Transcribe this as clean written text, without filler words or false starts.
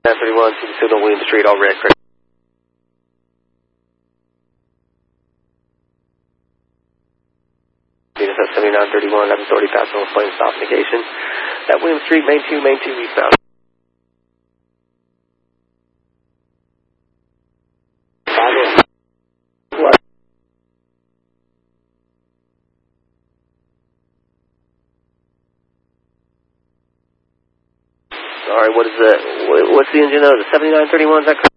931, see the signal, William Street, all red, correct. Venus at 7931, 1130, passing on plane stop negation. At William Street, main 2, eastbound. Alright, what's the engine of the 7931, is that correct?